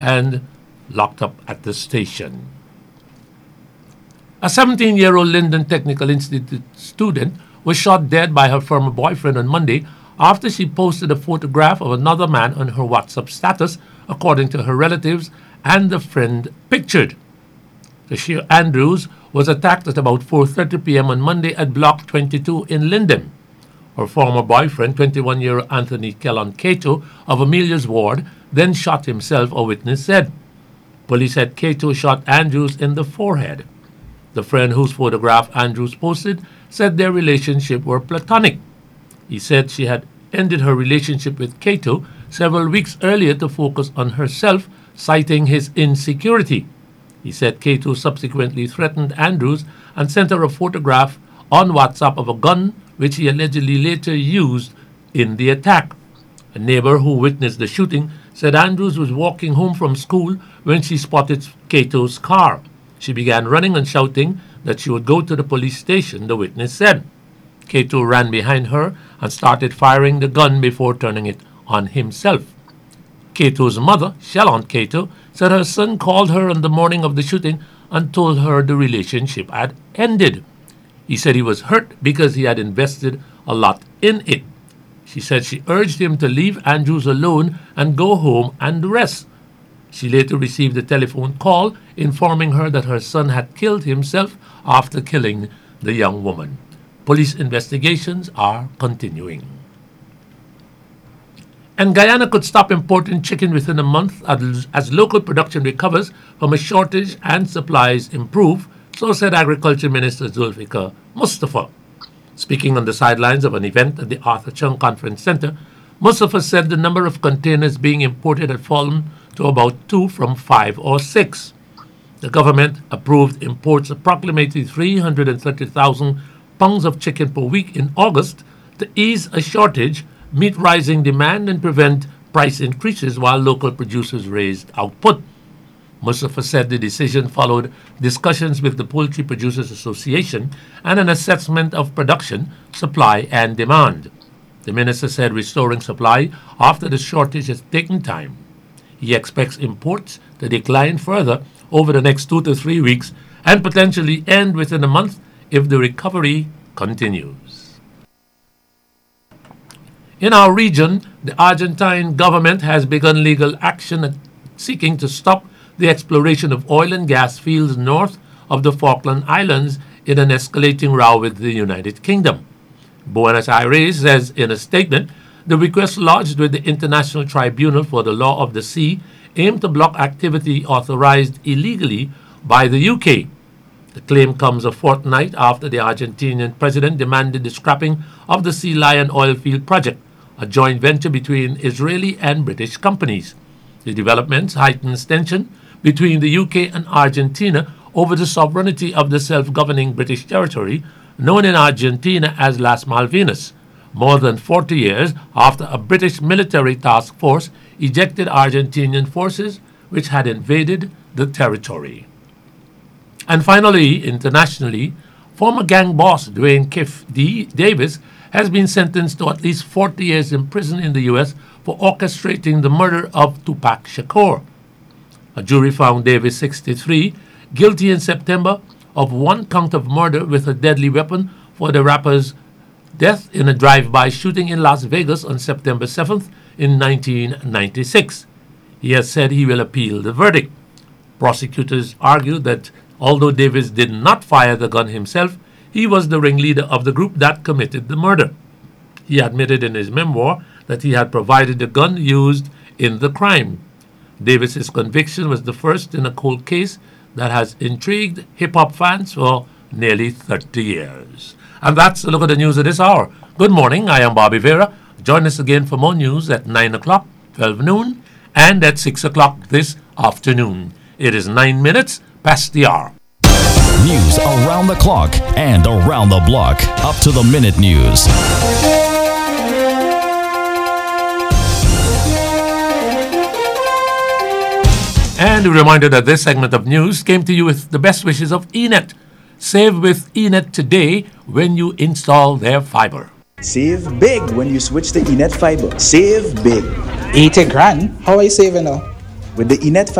and locked up at the station. A 17-year-old Linden Technical Institute student was shot dead by her former boyfriend on Monday after she posted a photograph of another man on her WhatsApp status, according to her relatives and the friend pictured. Tashir Andrews was attacked at about 4:30 p.m. on Monday at Block 22 in Linden. Her former boyfriend, 21-year-old Anthony Kellon Cato of Amelia's Ward, then shot himself, a witness said. Police said Cato shot Andrews in the forehead. The friend whose photograph Andrews posted said their relationship were platonic. He said she had ended her relationship with Cato several weeks earlier to focus on herself, citing his insecurity. He said Cato subsequently threatened Andrews and sent her a photograph on WhatsApp of a gun which he allegedly later used in the attack. A neighbor who witnessed the shooting said Andrews was walking home from school when she spotted Cato's car. She began running and shouting that she would go to the police station, the witness said. Cato ran behind her and started firing the gun before turning it on himself. Cato's mother, Shalon Cato, said her son called her on the morning of the shooting and told her the relationship had ended. He said he was hurt because he had invested a lot in it. She said she urged him to leave Andrews alone and go home and rest. She later received a telephone call informing her that her son had killed himself after killing the young woman. Police investigations are continuing. And Guyana could stop importing chicken within a month as local production recovers from a shortage and supplies improve, so said Agriculture Minister Zulfikar Mustafa. Speaking on the sidelines of an event at the Arthur Chung Conference Center, Mustafa said the number of containers being imported had fallen to about 2 from 5 or 6. The government approved imports approximately 330,000 pounds of chicken per week in August to ease a shortage, meet rising demand, and prevent price increases while local producers raised output. Mustafa said the decision followed discussions with the Poultry Producers Association and an assessment of production, supply, and demand. The minister said restoring supply after the shortage has taken time. He expects imports to decline further over the next 2 to 3 weeks and potentially end within a month if the recovery continues. In our region, the Argentine government has begun legal action seeking to stop the exploration of oil and gas fields north of the Falkland Islands in an escalating row with the United Kingdom. Buenos Aires says in a statement, the request lodged with the International Tribunal for the Law of the Sea aimed to block activity authorized illegally by the UK. The claim comes a fortnight after the Argentinian president demanded the scrapping of the Sea Lion oil field project, a joint venture between Israeli and British companies. The developments heightens tension between the UK and Argentina over the sovereignty of the self-governing British territory known in Argentina as Las Malvinas, more than 40 years after a British military task force ejected Argentinian forces which had invaded the territory. And finally, internationally, former gang boss Dwayne Kiff Davis has been sentenced to at least 40 years in prison in the U.S. for orchestrating the murder of Tupac Shakur. A jury found Davis, 63, guilty in September of 1 count of murder with a deadly weapon for the rapper's death in a drive-by shooting in Las Vegas on September 7th in 1996. He has said he will appeal the verdict. Prosecutors argued that although Davis did not fire the gun himself, he was the ringleader of the group that committed the murder. He admitted in his memoir that he had provided the gun used in the crime. Davis's conviction was the first in a cold case that has intrigued hip-hop fans for nearly 30 years. And that's a look at the news of this hour. Good morning, I am Bobby Vera. Join us again for more news at 9 o'clock, 12 noon, and at 6 o'clock this afternoon. It is 9 minutes past the hour. News around the clock and around the block. Up to the minute news. And a reminder that this segment of news came to you with the best wishes of Enet. Save with Enet today when you install their fiber. Save big when you switch to Enet Fiber. Save big. 80 grand? How are you saving now? With the Inet